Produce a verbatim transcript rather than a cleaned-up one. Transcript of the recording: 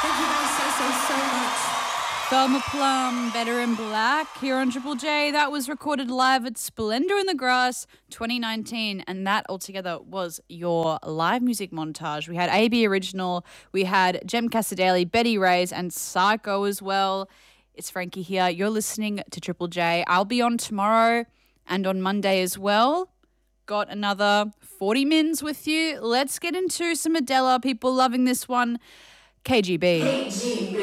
Thank you guys so, so, so much. Thelma Plum, Better in Black, here on Triple J. That was recorded live at Splendour in the Grass twenty nineteen, and that altogether was your live music montage. We had A B Original, we had Jem Casadeli, Betty Reyes, and Psycho as well. It's Frankie here. You're listening to Triple J. I'll be on tomorrow and on Monday as well. Got another forty mins with you. Let's get into some Adele. People loving this one. K G B. K G B.